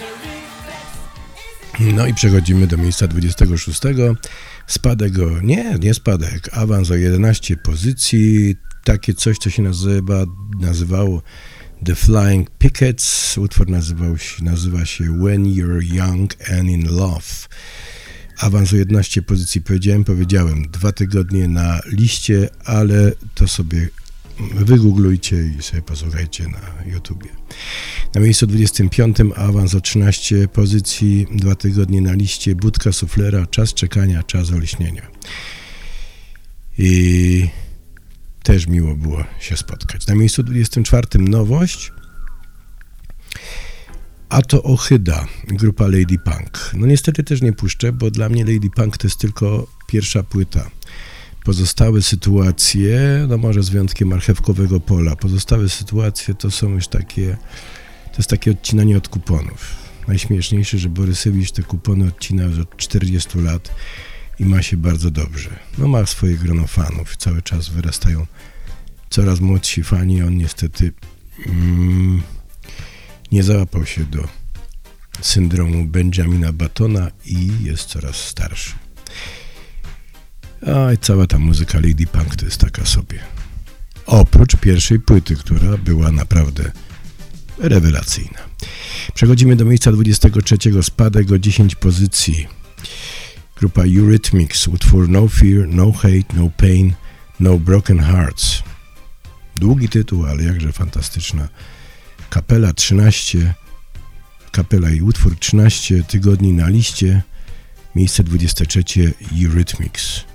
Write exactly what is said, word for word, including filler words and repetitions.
No i przechodzimy do miejsca dwudziestego szóstego. Spadek o... Nie, nie spadek. Awans o jedenaście pozycji. Takie coś, co się nazywa, nazywało The Flying Pickets. Utwór nazywał się, nazywa się When You're Young and in Love. Awans o jedenaście pozycji, powiedziałem, powiedziałem. Dwa tygodnie na liście, ale to sobie wygooglujcie i sobie posłuchajcie na YouTubie. Na miejscu dwudziestym piątym awans o trzynaście pozycji, dwa tygodnie na liście, Budka Suflera, Czas czekania, czas olśnienia. I też miło było się spotkać. Na miejscu dwudziestym czwartym nowość, a to Ohyda, grupa Lady Punk. No niestety też nie puszczę, bo dla mnie Lady Punk to jest tylko pierwsza płyta. Pozostałe sytuacje, no może z wyjątkiem Marchewkowego Pola, pozostałe sytuacje to są już takie, to jest takie odcinanie od kuponów. Najśmieszniejsze, że Borysewicz te kupony odcina już od czterdziestu lat i ma się bardzo dobrze. No ma swoje grono fanów, cały czas wyrastają coraz młodsi fani, on niestety mm, nie załapał się do syndromu Benjamina Buttona i jest coraz starszy. A i cała ta muzyka Lady Punk to jest taka sobie. Oprócz pierwszej płyty, która była naprawdę rewelacyjna. Przechodzimy do miejsca dwudziestego trzeciego, spadek o dziesięć pozycji. Grupa Eurythmics, utwór No Fear, No Hate, No Pain, No Broken Hearts. Długi tytuł, ale jakże fantastyczna. Kapela trzynaście, kapela i utwór trzynaście tygodni na liście. Miejsce dwudzieste trzecie Eurythmics.